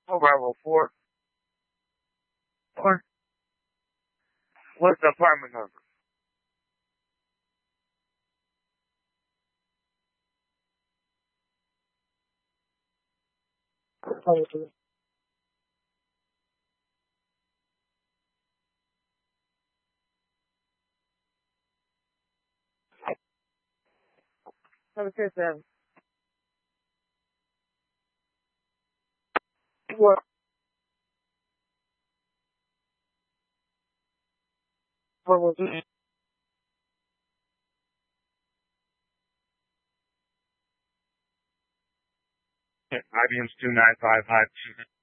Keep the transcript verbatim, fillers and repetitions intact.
Oh, Bravo four. Four. What's the apartment number? Seven six seven. What? What was it? I B M's two nine five five.